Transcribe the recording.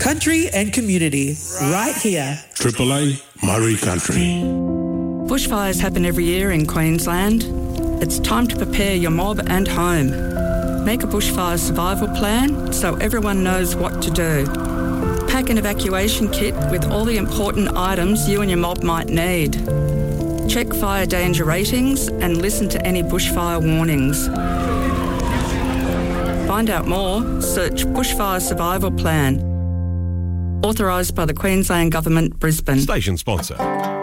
country and community, right here. AAA Murray Country. Bushfires happen every year in Queensland. It's time to prepare your mob and home. Make a bushfire survival plan so everyone knows what to do. Pack an evacuation kit with all the important items you and your mob might need. Check fire danger ratings and listen to any bushfire warnings. Find out more, search Bushfire Survival Plan. Authorised by the Queensland Government, Brisbane. Station sponsor.